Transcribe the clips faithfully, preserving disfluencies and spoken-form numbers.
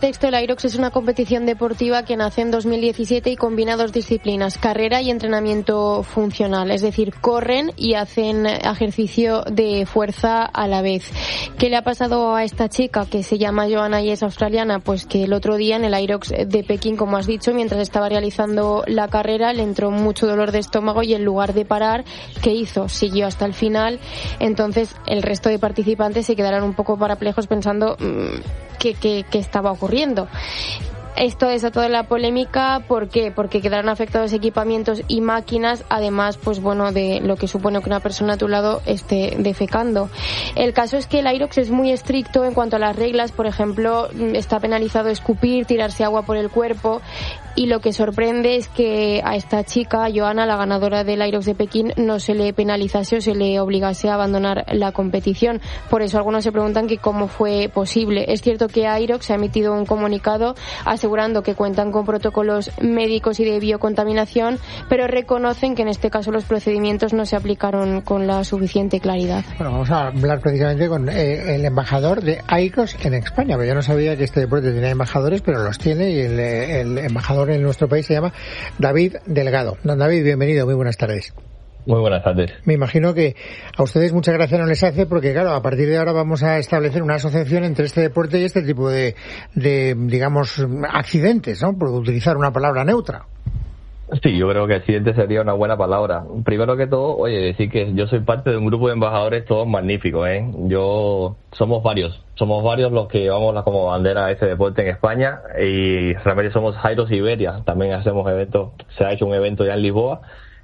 Texto, el Irox es una competición deportiva que nace en dos mil diecisiete y combina dos disciplinas, carrera y entrenamiento funcional, es decir, corren y hacen ejercicio de fuerza a la vez. ¿Qué le ha pasado a esta chica que se llama Johanna y es australiana? Pues que el otro día en el Irox de Pekín, como has dicho, mientras estaba realizando la carrera le entró mucho dolor de estómago y en lugar de parar, ¿qué hizo? Siguió hasta el final. Entonces el resto de participantes se quedaron un poco parapléjicos pensando mmm, qué, qué, qué estaba ocurriendo. Esto desató la polémica, ¿por qué? Porque quedaron afectados equipamientos y máquinas, además, pues bueno, de lo que supone que una persona a tu lado esté defecando. El caso es que el Irox es muy estricto en cuanto a las reglas, por ejemplo, está penalizado escupir, tirarse agua por el cuerpo, y lo que sorprende es que a esta chica, Johanna, la ganadora del Irox de Pekín, no se le penalizase o se le obligase a abandonar la competición. Por eso algunos se preguntan que cómo fue posible. Es cierto que Irox ha emitido un comunicado asegurando que cuentan con protocolos médicos y de biocontaminación, pero reconocen que en este caso los procedimientos no se aplicaron con la suficiente claridad. Bueno, vamos a hablar precisamente con eh, el embajador de Irox en España, porque yo no sabía que este deporte tenía embajadores, pero los tiene, y el, el embajador en nuestro país se llama David Delgado. Don David, bienvenido, muy buenas tardes. Muy buenas tardes. Me imagino que a ustedes mucha gracia no les hace, porque claro, a partir de ahora vamos a establecer una asociación entre este deporte y este tipo de, de digamos, accidentes, ¿no? Por utilizar una palabra neutra. Sí, yo creo que accidente sería una buena palabra. Primero que todo, oye, decir que yo soy parte de un grupo de embajadores todos magníficos, ¿eh? Yo, somos varios, somos varios los que llevamos la, como bandera a este deporte en España, y realmente somos Irox Iberia, también hacemos eventos, se ha hecho un evento ya en Lisboa,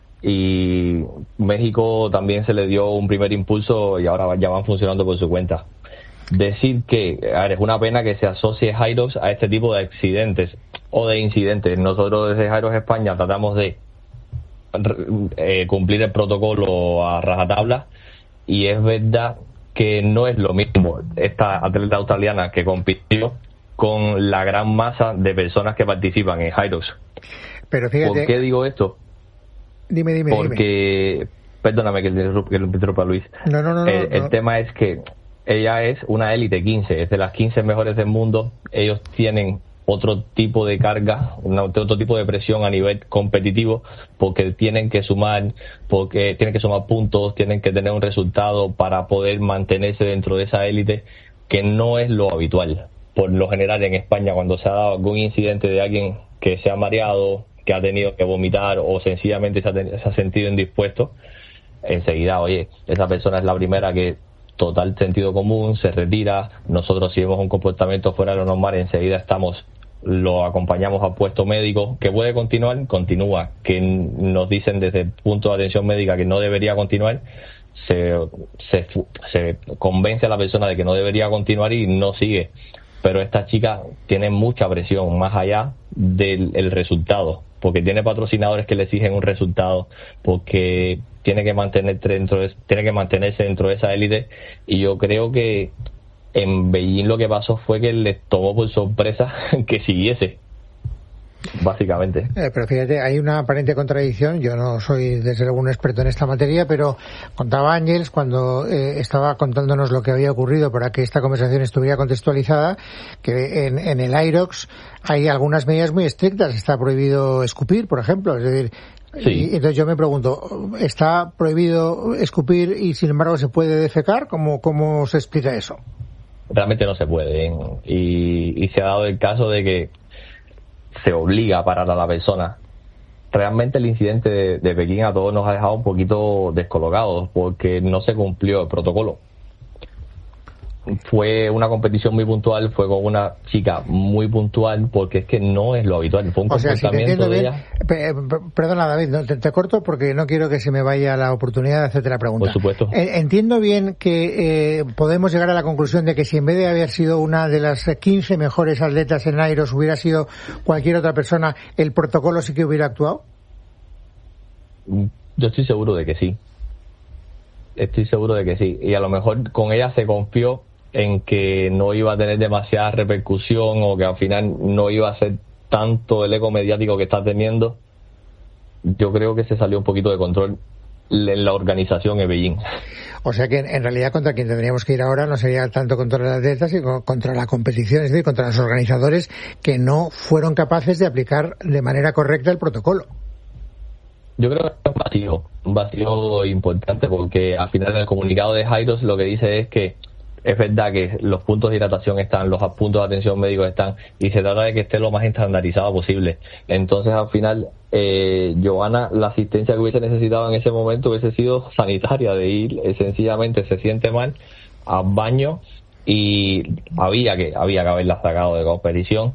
y México también se le dio un primer impulso y ahora ya van funcionando por su cuenta. Decir que, a ver, es una pena que se asocie Irox a este tipo de accidentes o de incidentes. Nosotros desde Irox España tratamos de eh, cumplir el protocolo a rajatabla, y es verdad que no es lo mismo esta atleta australiana que compitió con la gran masa de personas que participan en Irox. Pero fíjate, ¿por qué digo esto? Dime, dime, Porque, dime. Perdóname que le interrumpa, Luis. No, no, no. El, no, el no. tema es que ella es una élite quince, es de las quince mejores del mundo. Ellos tienen otro tipo de carga, una, otro tipo de presión a nivel competitivo, porque tienen que sumar, porque tienen que sumar puntos, tienen que tener un resultado para poder mantenerse dentro de esa élite, que no es lo habitual. Por lo general en España, cuando se ha dado algún incidente de alguien que se ha mareado, que ha tenido que vomitar o sencillamente se ha, ten, se ha sentido indispuesto, enseguida, oye, esa persona es la primera que, total sentido común, se retira. Nosotros, si vemos un comportamiento fuera de lo normal, enseguida estamos, lo acompañamos a puesto médico. Que puede continuar, continúa. Que nos dicen desde el punto de atención médica que no debería continuar, se, se, se convence a la persona de que no debería continuar y no sigue. Pero esta chica tiene mucha presión más allá del el resultado, porque tiene patrocinadores que le exigen un resultado, porque tiene que mantener dentro de, tiene que mantenerse dentro de esa élite. Y yo creo que en Beijing lo que pasó fue que les tomó por sorpresa que siguiese, básicamente. Eh, pero fíjate, hay una aparente contradicción. Yo no soy desde luego un experto en esta materia, pero contaba Ángels cuando eh, estaba contándonos lo que había ocurrido para que esta conversación estuviera contextualizada, que en, en el Irox hay algunas medidas muy estrictas. Está prohibido escupir, por ejemplo, es decir, sí. Y entonces yo me pregunto, ¿está prohibido escupir y sin embargo se puede defecar? ¿Cómo, cómo se explica eso? Realmente no se puede, ¿eh? y, y se ha dado el caso de que se obliga a parar a la persona. Realmente el incidente de, de Pekín a todos nos ha dejado un poquito descolocados, porque no se cumplió el protocolo. Fue una competición muy puntual, fue con una chica muy puntual, porque es que no es lo habitual. Fue un o sea, comportamiento si te entiendo de bien, ella. pe, perdona David, no, te, te corto porque no quiero que se me vaya la oportunidad de hacerte la pregunta. Por supuesto. Entiendo bien que eh, podemos llegar a la conclusión de que si en vez de haber sido una de las quince mejores atletas en Irox hubiera sido cualquier otra persona, el protocolo sí que hubiera actuado. Yo estoy seguro de que sí. Estoy seguro de que sí. Y a lo mejor con ella se confió en que no iba a tener demasiada repercusión, o que al final no iba a ser tanto el eco mediático que está teniendo. Yo creo que se salió un poquito de control en la organización en Beijing. O sea que en realidad contra quien tendríamos que ir ahora no sería tanto contra las atletas, sino contra la competición, es decir, contra los organizadores que no fueron capaces de aplicar de manera correcta el protocolo. Yo creo que es un vacío, un vacío importante, porque al final el comunicado de Jairos lo que dice es que es verdad que los puntos de hidratación están, los puntos de atención médicos están, y se trata de que esté lo más estandarizado posible. Entonces, al final, eh, Johanna, la asistencia que hubiese necesitado en ese momento hubiese sido sanitaria, de ir, eh, sencillamente se siente mal, al baño, y había que, había que haberla sacado de competición.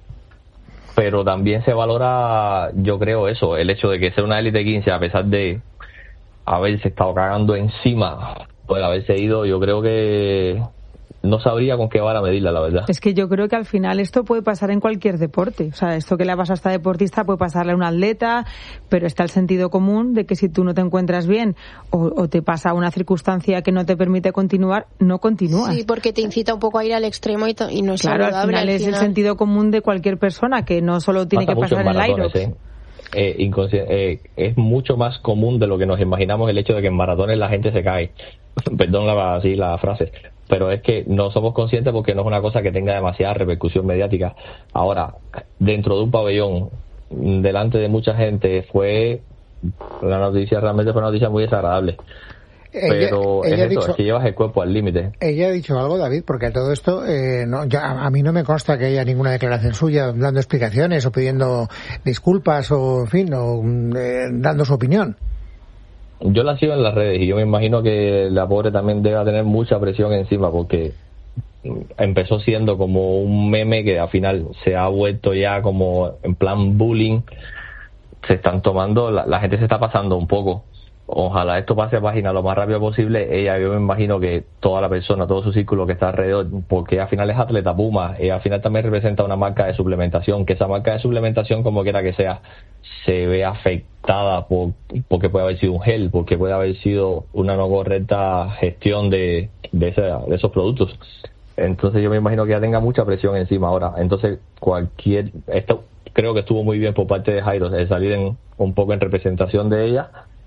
Pero también se valora, yo creo eso, el hecho de que sea una élite quince, a pesar de haberse estado cagando encima, pues haberse ido, yo creo que no sabría con qué vara medirla, la verdad. Es que yo creo que al final esto puede pasar en cualquier deporte. O sea, esto que le ha pasado a esta deportista puede pasarle a un atleta, pero está el sentido común de que si tú no te encuentras bien o, o te pasa una circunstancia que no te permite continuar, no continúas. Sí, porque te incita un poco a ir al extremo y, to- y no es claro, saludable. al final al es final. el sentido común de cualquier persona, que no solo tiene Pasa que pasar en, en el maratones, Ironman. ¿eh? Eh, inconsci- eh, es mucho más común de lo que nos imaginamos el hecho de que en maratones la gente se cae. Perdón la, así la frase, pero es que no somos conscientes porque no es una cosa que tenga demasiada repercusión mediática. Ahora, dentro de un pabellón, delante de mucha gente, fue una noticia, realmente fue una noticia muy desagradable. Ella, pero ella es eso, dicho, es que llevas el cuerpo al límite. Ella ha dicho algo, David, porque a todo esto eh, no, ya, a mí no me consta que haya ninguna declaración suya dando explicaciones o pidiendo disculpas o, en fin, o eh, dando su opinión. Yo la sigo en las redes y yo me imagino que la pobre también debe tener mucha presión encima, porque empezó siendo como un meme que al final se ha vuelto ya como en plan bullying. Se están tomando, la, la gente se está pasando un poco. Ojalá esto pase a página lo más rápido posible. Ella, yo me imagino que toda la persona, todo su círculo que está alrededor, porque al final es atleta Puma, ella al final también representa una marca de suplementación, que esa marca de suplementación, como quiera que sea, se ve afectada por, porque puede haber sido un gel, porque puede haber sido una no correcta gestión de, de, ese, de esos productos. Entonces yo me imagino que ya tenga mucha presión encima ahora. Entonces cualquier, esto creo que estuvo muy bien por parte de Jairo, de salir en, un poco en representación de ella,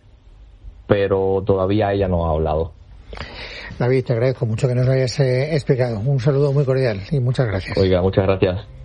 pero todavía ella no ha hablado. David, te agradezco mucho que nos lo hayas eh, explicado. Un saludo muy cordial y muchas gracias. Oiga, muchas gracias.